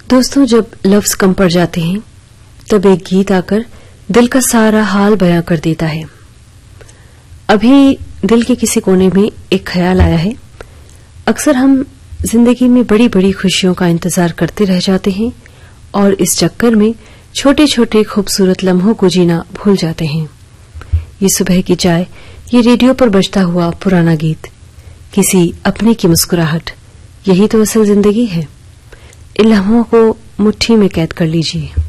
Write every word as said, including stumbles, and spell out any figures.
दोस्तों, जब लफ्ज कम पड़ जाते हैं तब एक गीत आकर दिल का सारा हाल बयां कर देता है। अभी दिल के किसी कोने में एक ख्याल आया है। अक्सर हम जिंदगी में बड़ी बड़ी खुशियों का इंतजार करते रह जाते हैं और इस चक्कर में छोटे छोटे खूबसूरत लम्हों को जीना भूल जाते हैं। ये सुबह की चाय, ये रेडियो पर बजता हुआ पुराना गीत, किसी अपने की मुस्कुराहट, यही तो असल जिंदगी है। इन लम्हों को मुट्ठी में कैद कर लीजिए।